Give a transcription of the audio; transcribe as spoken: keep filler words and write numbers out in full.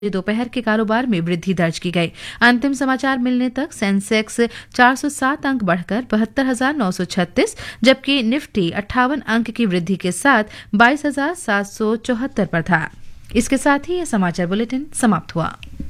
दोपहर के कारोबार में वृद्धि दर्ज की गई। अंतिम समाचार मिलने तक सेंसेक्स चार सौ सात अंक बढ़कर बहत्तर हजार नौ सौ छत्तीस, जबकि निफ्टी अट्ठावन अंक की वृद्धि के साथ बाईस हजार सात सौ चौहत्तर पर था। इसके साथ ही यह समाचार बुलेटिन समाप्त हुआ।